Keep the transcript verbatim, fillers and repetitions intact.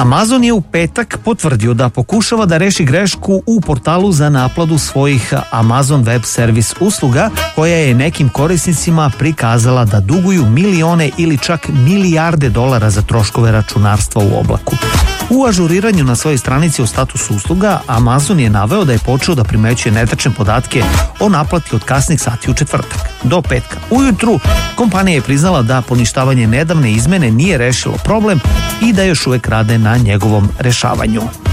Amazon je u petak potvrdio da pokušava da reši grešku u portalu za naplatu svojih Amazon Web Service usluga, koja je nekim korisnicima prikazala da duguju milione ili čak milijarde dolara za troškove računarstva u oblaku. U ažuriranju na svojoj stranici o statusu usluga, Amazon je naveo da je počeo da primećuje netačne podatke o naplati od kasnih sati u četvrtak. Do petka ujutru kompanija je priznala da poništavanje nedavne izmene nije rešilo problem i da još uvek rade na njegovom rešavanju.